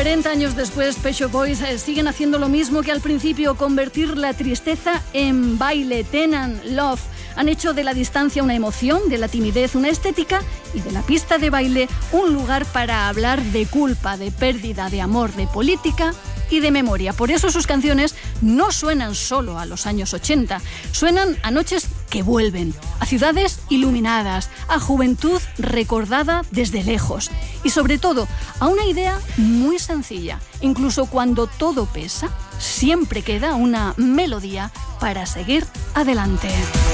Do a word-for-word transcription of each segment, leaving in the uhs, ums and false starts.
cuarenta años después, Pet Shop Boys eh, siguen haciendo lo mismo que al principio, convertir la tristeza en baile. Ten and Love han hecho de la distancia una emoción, de la timidez una estética y de la pista de baile un lugar para hablar de culpa, de pérdida, de amor, de política y de memoria. Por eso sus canciones no suenan solo a los años ochenta, suenan a noches que vuelven, a ciudades iluminadas, a juventud recordada desde lejos y sobre todo a una idea muy sencilla. Incluso cuando todo pesa, siempre queda una melodía para seguir adelante.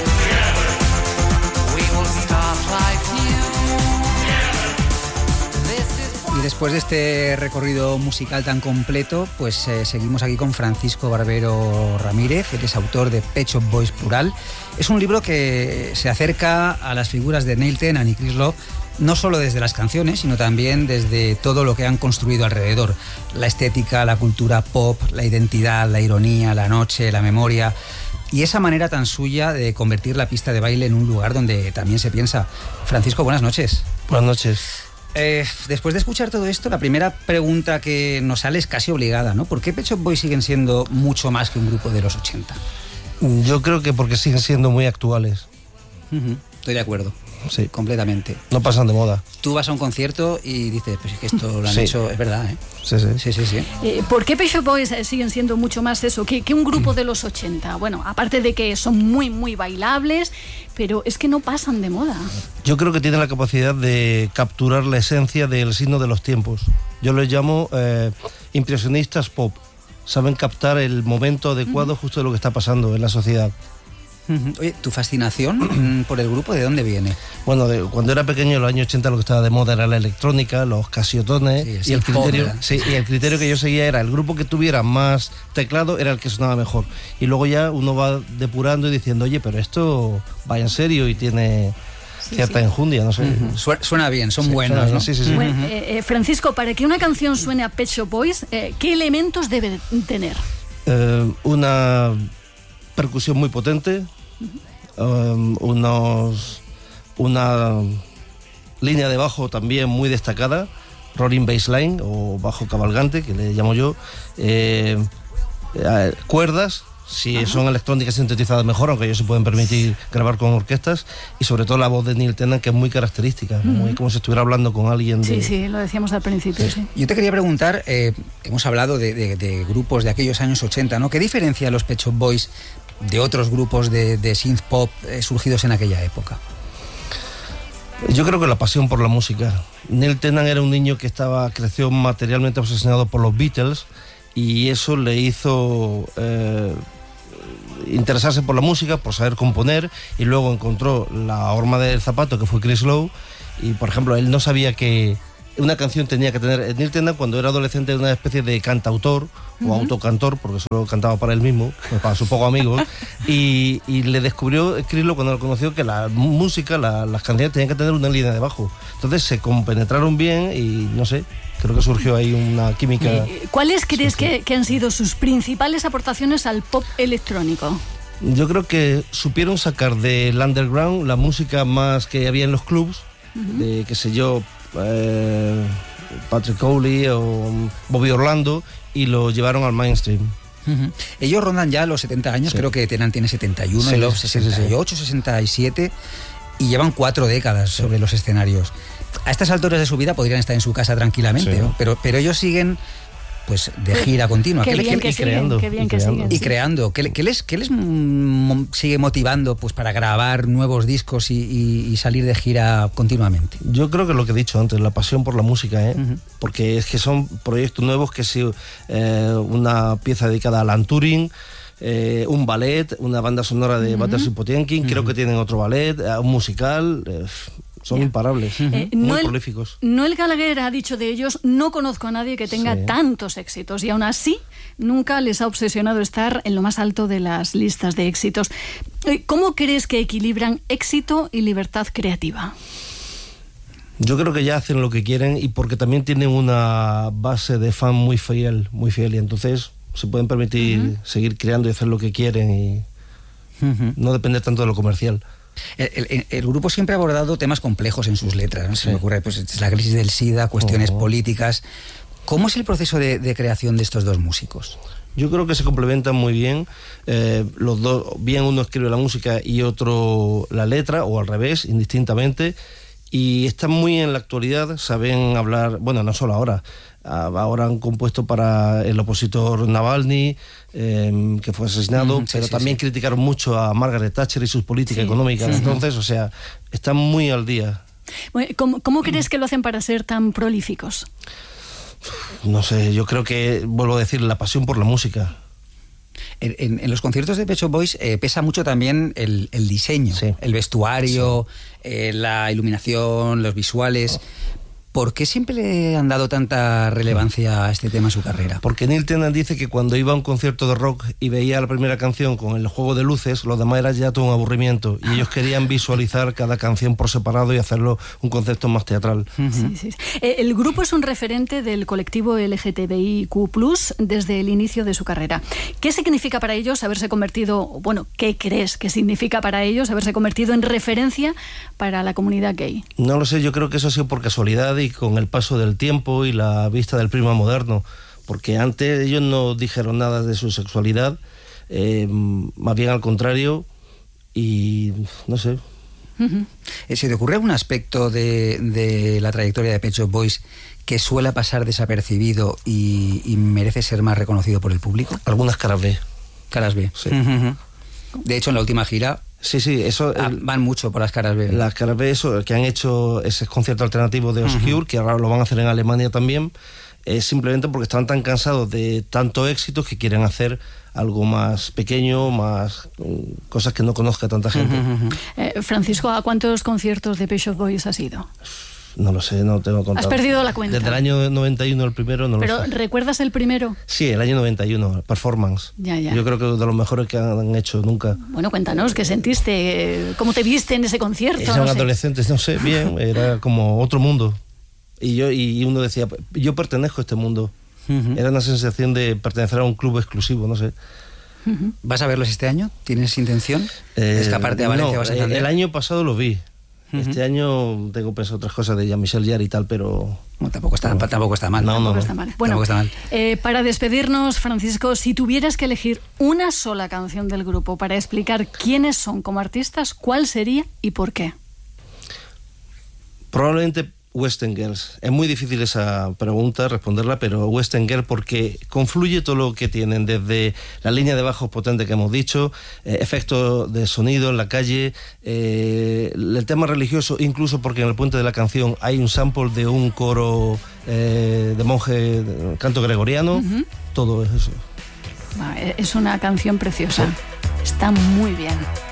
Y después de este recorrido musical tan completo, pues eh, seguimos aquí con Francisco Barbero Ramírez, que es autor de Pet Shop Boys Plural. Es un libro que se acerca a las figuras de Neil Tennant y Chris Lowe, no solo desde las canciones, sino también desde todo lo que han construido alrededor. La estética, la cultura pop, la identidad, la ironía, la noche, la memoria y esa manera tan suya de convertir la pista de baile en un lugar donde también se piensa. Francisco, buenas noches. Buenas noches. Eh, después de escuchar todo esto, la primera pregunta que nos sale es casi obligada, ¿no? ¿Por qué Pet Shop Boys siguen siendo mucho más que un grupo de los ochenta? Yo creo que porque siguen siendo muy actuales. Uh-huh. Estoy de acuerdo. Sí. Completamente. No pasan de moda. Tú vas a un concierto y dices, pues es que esto lo han sí. hecho, es verdad, ¿eh? Sí, sí. sí, sí, sí. Eh, ¿Por qué Pet Shop Boys siguen siendo mucho más eso que, que un grupo de los ochenta? Bueno, aparte de que son muy, muy bailables, pero es que no pasan de moda. Yo creo que tienen la capacidad de capturar la esencia del signo de los tiempos. Yo les llamo eh, impresionistas pop. Saben captar el momento adecuado uh-huh. justo de lo que está pasando en la sociedad. Oye, ¿tu fascinación por el grupo de dónde viene? Bueno, de, cuando era pequeño, en los años ochenta, lo que estaba de moda era la electrónica, los casiotones, sí, el y, el criterio, pop, sí, y el criterio que yo seguía era el grupo que tuviera más teclado era el que sonaba mejor. Y luego ya uno va depurando y diciendo, oye, pero esto va en serio y tiene sí, cierta sí. enjundia, no sé. Uh-huh. Suena bien, son sí, buenos, bien, ¿no? Sí, sí, sí. Bueno, eh, eh, Francisco, para que una canción suene a Pet Shop Boys, eh, ¿qué elementos debe tener? Eh, una percusión muy potente, Um, unos, una línea de bajo también muy destacada, rolling bassline o bajo cabalgante, que le llamo yo, eh, eh, cuerdas, si Ajá. son electrónicas sintetizadas mejor, aunque ellos se pueden permitir grabar con orquestas, y sobre todo la voz de Neil Tennant, que es muy característica, uh-huh. muy como si estuviera hablando con alguien de... Sí, sí, lo decíamos al principio, sí. sí. Yo te quería preguntar, eh, hemos hablado de, de, de grupos de aquellos años ochenta, ¿no? ¿Qué diferencia los Pet Shop Boys de otros grupos de, de synth pop eh, surgidos en aquella época? Yo creo que la pasión por la música. Neil Tennant era un niño que estaba creció materialmente obsesionado por los Beatles y eso le hizo eh, interesarse por la música, por saber componer, y luego encontró la horma del zapato, que fue Chris Lowe, y por ejemplo él no sabía que una canción tenía que tener... Neil Tennant, cuando era adolescente, era una especie de cantautor uh-huh. o autocantor, porque solo cantaba para él mismo, para sus pocos amigos, y, y le descubrió Chris Lowe cuando lo conoció que la música, la, las canciones tenían que tener una línea de bajo. Entonces se compenetraron bien y no sé, creo que surgió ahí una química. Eh, ¿Cuáles crees que, que han sido sus principales aportaciones al pop electrónico? Yo creo que supieron sacar del underground la música más que había en los clubs, uh-huh. de qué sé yo, Eh, Patrick Cowley o Bobby Orlando, y lo llevaron al mainstream. Uh-huh. Ellos rondan ya los setenta años, sí. creo que Tennant tiene setenta y uno, sí, los sí, sesenta y ocho, sí, sí. sesenta y siete, y llevan cuatro décadas sí. sobre los escenarios. A estas alturas de su vida podrían estar en su casa tranquilamente, sí. ¿no? pero, pero ellos siguen pues de gira continua. Qué ¿Qué, bien qué, que y siguen, creando, qué bien y que creando. siguen, Y sí. creando. ¿Qué, qué les, qué les m- sigue motivando pues para grabar nuevos discos y, y, y salir de gira continuamente? Yo creo que lo que he dicho antes, la pasión por la música, ¿eh? Uh-huh. Porque es que son proyectos nuevos, que si eh, una pieza dedicada a Alan Turing, eh, un ballet, una banda sonora de uh-huh. Battleship Potemkin, uh-huh. creo que tienen otro ballet, un musical... Eh, Son yeah. imparables, uh-huh. eh, muy Noel, prolíficos. Noel Gallagher ha dicho de ellos, no conozco a nadie que tenga sí. tantos éxitos, y aún así nunca les ha obsesionado estar en lo más alto de las listas de éxitos. ¿Cómo crees que equilibran éxito y libertad creativa? Yo creo que ya hacen lo que quieren, y porque también tienen una base de fan muy fiel, muy fiel, y entonces se pueden permitir uh-huh. seguir creando y hacer lo que quieren y uh-huh. no depender tanto de lo comercial. El, el, el grupo siempre ha abordado temas complejos en sus letras, ¿no? Se sí. me ocurre pues, la crisis del SIDA, cuestiones uh-huh. políticas. ¿Cómo es el proceso de, de creación de estos dos músicos? Yo creo que se complementan muy bien. Eh, los dos, bien uno escribe la música y otro la letra, o al revés, indistintamente. Y están muy en la actualidad, saben hablar, bueno, no solo ahora, ahora han compuesto para el opositor Navalny, eh, que fue asesinado, mm, sí, pero sí, también sí. criticaron mucho a Margaret Thatcher y sus políticas sí, económicas, sí, entonces, sí. o sea, están muy al día. ¿Cómo, cómo crees que lo hacen para ser tan prolíficos? No sé, yo creo que, vuelvo a decir, la pasión por la música. En, en, en los conciertos de Pet Shop Boys eh, pesa mucho también el, el diseño, sí. el vestuario, sí. eh, la iluminación, los visuales. ¿Por qué siempre le han dado tanta relevancia a este tema en su carrera? Porque Neil Tennant dice que cuando iba a un concierto de rock y veía la primera canción con el juego de luces, los demás era ya todo un aburrimiento y ellos querían visualizar cada canción por separado y hacerlo un concepto más teatral. Uh-huh. sí, sí. El grupo es un referente del colectivo L G T B I Q plus, desde el inicio de su carrera. ¿Qué significa para ellos haberse convertido, bueno, qué crees que significa para ellos haberse convertido en referencia para la comunidad gay? No lo sé, yo creo que eso ha sido por casualidad y con el paso del tiempo y la vista del prisma moderno, porque antes ellos no dijeron nada de su sexualidad, eh, más bien al contrario, y no sé. Uh-huh. ¿Se te ocurre algún aspecto de, de la trayectoria de Pet Shop Boys que suele pasar desapercibido y, y merece ser más reconocido por el público? Algunas caras B. Caras B. Sí. Uh-huh. De hecho, en la última gira... Sí, sí, eso... Ah, el, van mucho por las caras B. Las caras B, eso, que han hecho ese concierto alternativo de Obscure, uh-huh. que ahora lo van a hacer en Alemania también, es simplemente porque están tan cansados de tanto éxito que quieren hacer algo más pequeño, más cosas que no conozca tanta gente. Uh-huh. eh, Francisco, ¿a cuántos conciertos de Pet Shop Boys has ido? No lo sé, no tengo contado. ¿Has perdido la cuenta? Desde el año noventa y uno el primero, no ¿Pero lo sé. ¿Pero recuerdas el primero? Sí, el año noventa y uno, Performance. Ya, ya. Yo creo que de los mejores que han hecho nunca. Bueno, cuéntanos, ¿qué sentiste? ¿Cómo te viste en ese concierto? Eran no adolescentes, sé. no sé, bien, era como otro mundo. Y yo y uno decía, yo pertenezco a este mundo. Uh-huh. Era una sensación de pertenecer a un club exclusivo, no sé. Uh-huh. ¿Vas a verlos este año? ¿Tienes intención de escaparte a Valencia? No, o a Santander? El año pasado lo vi. Uh-huh. Este año tengo pensado otras cosas de Jean-Michel Jarre y tal, pero... No, tampoco, está, no. tampoco está mal. No, tampoco no, está mal. Bueno, tampoco está mal. Eh, para despedirnos, Francisco, si tuvieras que elegir una sola canción del grupo para explicar quiénes son como artistas, ¿cuál sería y por qué? Probablemente Western Girls. Es muy difícil esa pregunta, responderla, pero Western Girls porque confluye todo lo que tienen, desde la línea de bajos potente que hemos dicho, eh, efectos de sonido en la calle, eh, el tema religioso, incluso porque en el puente de la canción hay un sample de un coro eh, de monje, de canto gregoriano, uh-huh. todo eso. Es una canción preciosa. Sí. Está muy bien.